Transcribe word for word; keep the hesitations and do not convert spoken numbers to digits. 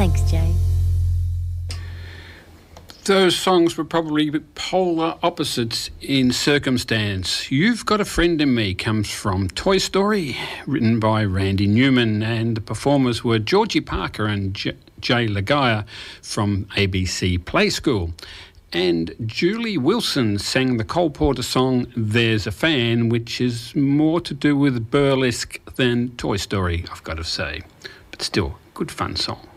Thanks, Jay. Those songs were probably polar opposites in circumstance. You've Got a Friend in Me comes from Toy Story, written by Randy Newman, and the performers were Georgie Parker and J- Jay Lagaya from A B C Play School. And Julie Wilson sang the Cole Porter song There's a Fan, which is more to do with burlesque than Toy Story, I've got to say. But still, good fun song.